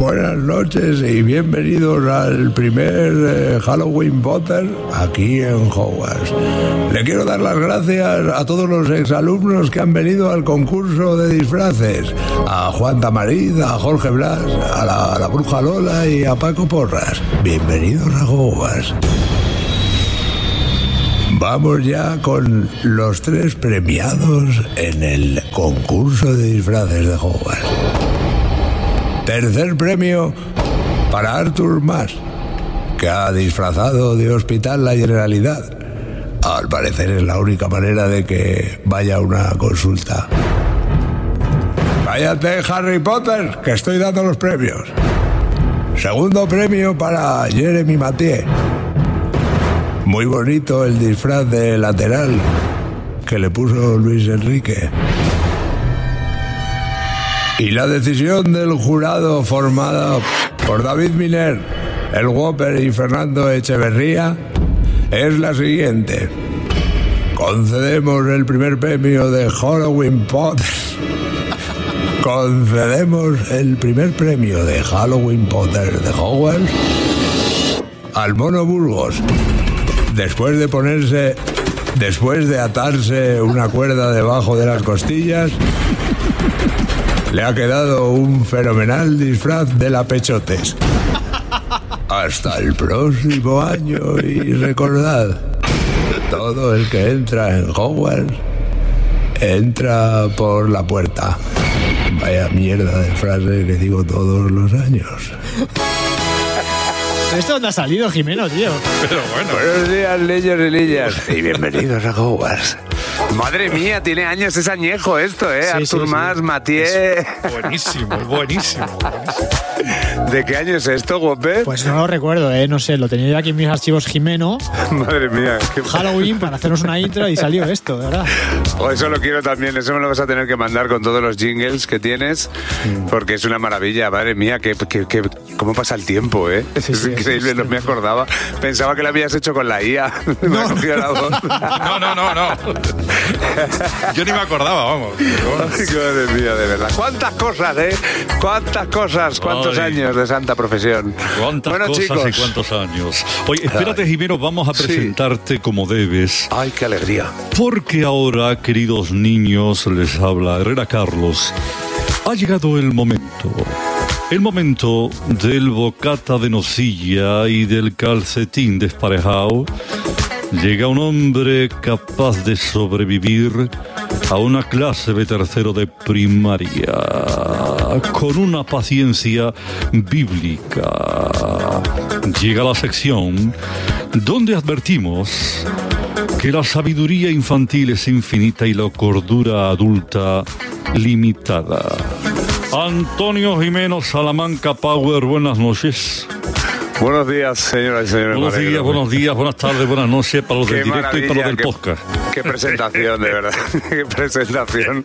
Buenas noches y bienvenidos al primer Halloween Potter aquí en Hogwarts. Le quiero dar las gracias a todos los exalumnos que han venido al concurso de disfraces. A Juan Tamariz, a Jorge Blas, a la Bruja Lola y a Paco Porras. Bienvenidos a Hogwarts. Vamos ya con los 3 premiados en el concurso de disfraces de Hogwarts. Tercer premio para Arthur Mas, que ha disfrazado de hospital la Generalidad. Al parecer es la única manera de que vaya a una consulta. Váyate, Harry Potter, que estoy dando los premios. Segundo premio para Jeremy Mathieu. Muy bonito el disfraz de lateral que le puso Luis Enrique. Y la decisión del jurado formada por David Miner, el Whopper y Fernando Echeverría es la siguiente. Concedemos el primer premio de Halloween Potter. Concedemos el primer premio de Halloween Potter de Hogwarts al Mono Burgos. Después de atarse una cuerda debajo de las costillas, le ha quedado un fenomenal disfraz de la Pechotes. Hasta el próximo año y recordad, todo el que entra en Hogwarts entra por la puerta. Vaya mierda de frase que digo todos los años. ¿Esto dónde ha salido, Jimeno, tío? Pero bueno. Buenos días, niños y niñas. Y bienvenidos a Hogwarts. Madre mía, tiene años, es añejo esto, ¿eh? Sí, Arthur Mas, sí. Mathieu. Buenísimo, buenísimo. ¿De qué año es esto, Guape? Pues no lo recuerdo, no sé, lo tenía yo aquí en mis archivos Jimeno. Madre mía. Halloween para hacernos una intro y salió esto, de verdad. Eso lo quiero también, eso me lo vas a tener que mandar con todos los jingles que tienes, porque es una maravilla, madre mía, cómo pasa el tiempo, ¿eh? Sí, es increíble, no me acordaba. Pensaba que lo habías hecho con la IA. Me ha cogido la voz. No. Yo ni me acordaba, vamos. Ay, madre mía, de verdad. ¿Cuántas cosas, eh? ¿Cuántas cosas? ¿Cuántos años de santa profesión? ¿Cuántas bueno, cosas chicos. y cuántos años? Oye, espérate, Jimeno, vamos a presentarte como debes. Ay, qué alegría. Porque ahora, queridos niños, les habla Herrera Carlos. Ha llegado el momento. El momento del bocata de nocilla y del calcetín desparejado. Llega un hombre capaz de sobrevivir a una clase de tercero de primaria, con una paciencia bíblica. Llega la sección donde advertimos que la sabiduría infantil es infinita y la cordura adulta limitada. Antonio Jimeno Salamanca Power, buenas noches. Buenos días, señoras y señores. Buenos días, buenas tardes, buenas noches para los del directo y para los del podcast. Qué presentación, de verdad. Qué presentación.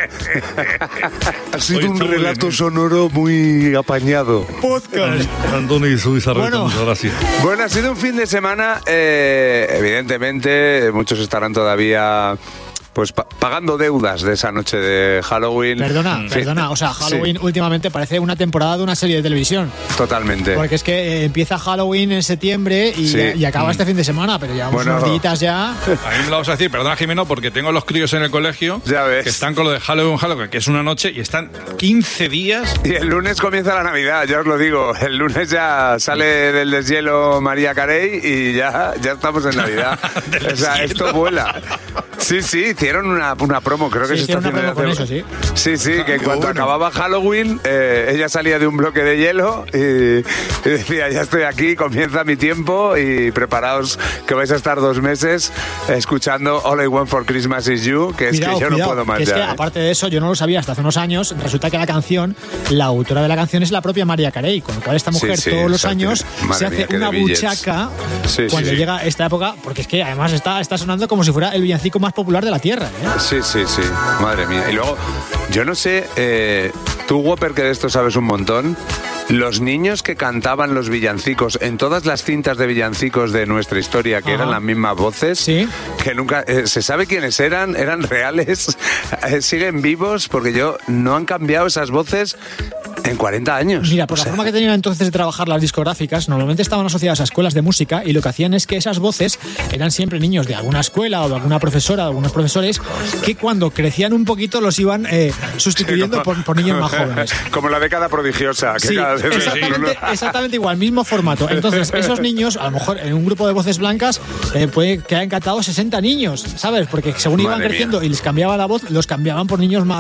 Ha sido un relato sonoro muy apañado. Podcast. Antonio y su Bueno. muchas gracias. Bueno, ha sido un fin de semana, evidentemente, muchos estarán todavía pues pagando deudas de esa noche de Halloween. Perdona, o sea, Halloween últimamente parece una temporada de una serie de televisión. Totalmente. Porque es que empieza Halloween en septiembre y acaba este fin de semana, pero llevamos unos días ya. A mí me lo vas a decir, perdona, Jimeno, porque tengo los críos en el colegio Ya ves. que están con lo de Halloween, que es una noche, y están 15 días. Y el lunes comienza la Navidad, ya os lo digo. El lunes ya sale del deshielo María Carey y ya estamos en Navidad. O sea, esto vuela. Sí, hicieron una promo, creo que Sí, se está hicieron una haciendo. promo con eso, sí. Sí, que cuando acababa Halloween, ella salía de un bloque de hielo y decía, ya estoy aquí, comienza mi tiempo y preparaos que vais a estar 2 meses escuchando All I Want for Christmas Is You, que es que yo no puedo más que es ya. que, aparte de eso, yo no lo sabía hasta hace unos años, resulta que la autora de la canción es la propia María Carey, con lo cual esta mujer Sí, todos los exacto. años Madre se mía, hace qué una de billets. buchaca Sí, cuando sí. llega esta época, porque es que además está sonando como si fuera el villancico más popular de la tierra, ¿eh? Sí, madre mía. Y luego, yo no sé, tú, Whopper, que de esto sabes un montón, los niños que cantaban los villancicos en todas las cintas de villancicos de nuestra historia, que eran las mismas voces, Sí. que nunca se sabe quiénes eran reales, siguen vivos, porque no han cambiado esas voces En 40 años. Mira, por la forma que tenían entonces de trabajar las discográficas, normalmente estaban asociadas a escuelas de música y lo que hacían es que esas voces eran siempre niños de alguna escuela o de alguna profesora o algunos profesores que cuando crecían un poquito los iban sustituyendo por niños más jóvenes. Como la década prodigiosa. Que Sí, exactamente igual, mismo formato. Entonces, esos niños, a lo mejor en un grupo de voces blancas, puede que hayan cantado 60 niños, ¿sabes? Porque según iban Madre creciendo mía. y les cambiaba la voz, los cambiaban por niños más